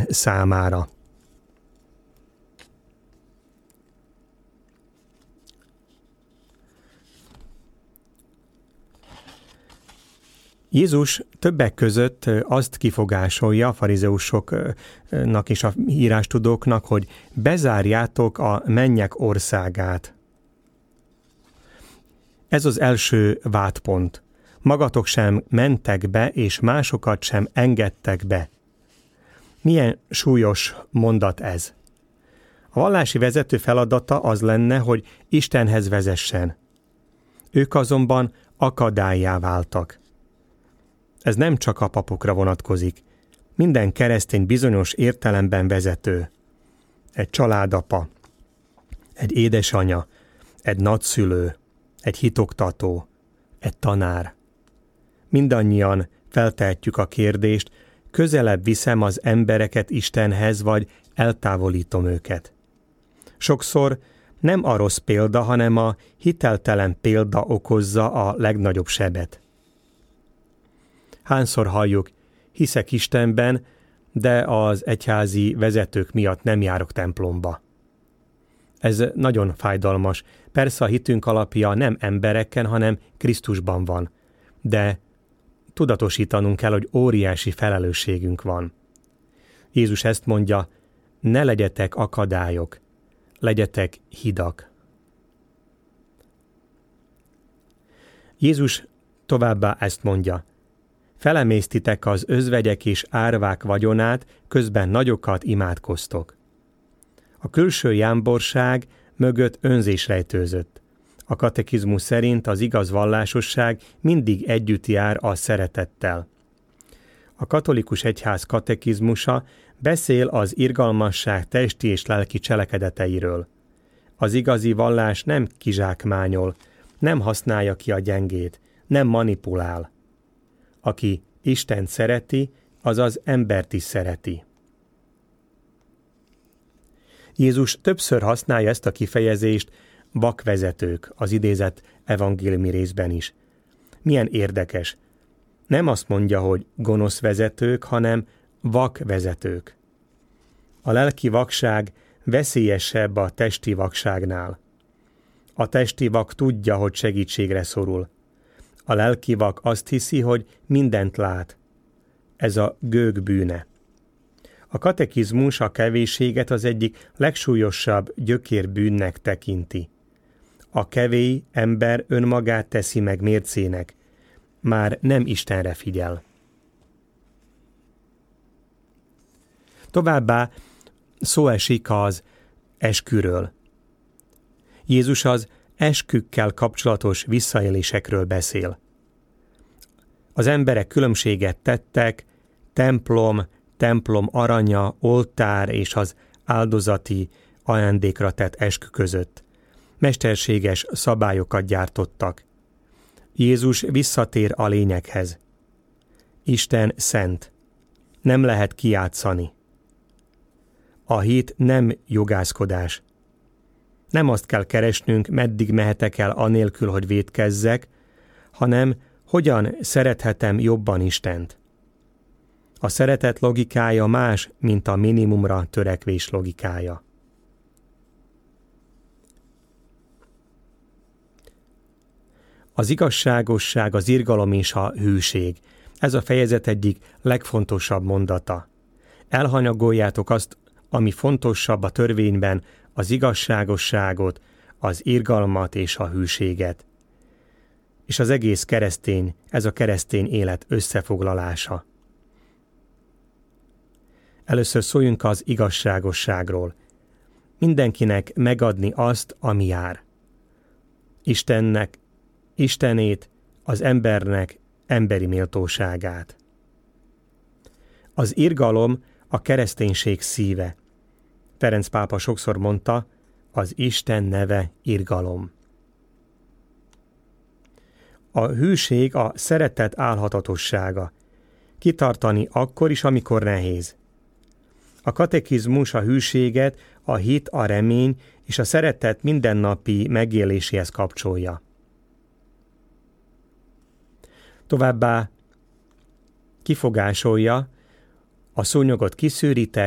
számára. Jézus többek között azt kifogásolja a farizeusoknak és a írástudóknak, hogy bezárjátok a mennyek országát. Ez az első vádpont. Magatok sem mentek be, és másokat sem engedtek be. Milyen súlyos mondat ez. A vallási vezető feladata az lenne, hogy Istenhez vezessen. Ők azonban akadállyá váltak. Ez nem csak a papokra vonatkozik. Minden keresztény bizonyos értelemben vezető. Egy családapa, egy édesanya, egy nagyszülő, egy hitoktató, egy tanár. Mindannyian feltehetjük a kérdést, közelebb viszem az embereket Istenhez, vagy eltávolítom őket. Sokszor nem a rossz példa, hanem a hiteltelen példa okozza a legnagyobb sebet. Hányszor halljuk, hiszek Istenben, de az egyházi vezetők miatt nem járok templomba. Ez nagyon fájdalmas. Persze a hitünk alapja nem embereken, hanem Krisztusban van. De tudatosítanunk kell, hogy óriási felelősségünk van. Jézus ezt mondja, ne legyetek akadályok, legyetek hidak. Jézus továbbá ezt mondja, felemésztitek az özvegyek és árvák vagyonát, közben nagyokat imádkoztok. A külső jámborság mögött önzés rejtőzött. A katekizmus szerint az igaz vallásosság mindig együtt jár a szeretettel. A katolikus egyház katekizmusa beszél az irgalmasság testi és lelki cselekedeteiről. Az igazi vallás nem kizsákmányol, nem használja ki a gyengét, nem manipulál. Aki Istent szereti, az az embert is szereti. Jézus többször használja ezt a kifejezést vakvezetők az idézett evangéliumi részben is. Milyen érdekes. Nem azt mondja, hogy gonosz vezetők, hanem vakvezetők. A lelki vakság veszélyesebb a testi vakságnál. A testi vak tudja, hogy segítségre szorul. A lelki vak azt hiszi, hogy mindent lát. Ez a gőg bűne. A katekizmus a kevésséget az egyik legsúlyosabb gyökérbűnnek tekinti. A kevély ember önmagát teszi meg mércének, már nem Istenre figyel. Továbbá szó esik az esküről. Jézus az eskükkel kapcsolatos visszaélésekről beszél. Az emberek különbséget tettek, templom aranya, oltár és az áldozati ajándékra tett eskü között. Mesterséges szabályokat gyártottak. Jézus visszatér a lényeghez. Isten szent. Nem lehet kijátszani. A hit nem jogászkodás. Nem azt kell keresnünk, meddig mehetek el anélkül, hogy vétkezzek, hanem hogyan szerethetem jobban Istent. A szeretet logikája más, mint a minimumra törekvés logikája. Az igazságosság, az irgalom és a hűség. Ez a fejezet egyik legfontosabb mondata. Elhanyagoljátok azt, ami fontosabb a törvényben, az igazságosságot, az irgalmat és a hűséget. És az egész keresztény, ez a keresztény élet összefoglalása. Először szóljunk az igazságosságról. Mindenkinek megadni azt, ami jár. Istenét, az embernek emberi méltóságát. Az irgalom a kereszténység szíve. Ferenc pápa sokszor mondta, az Isten neve irgalom. A hűség a szeretet álhatatossága. Kitartani akkor is, amikor nehéz. A katekizmus a hűséget, a hit, a remény és a szeretet mindennapi megéléséhez kapcsolja. Továbbá kifogásolja, a szúnyogot kiszűritek,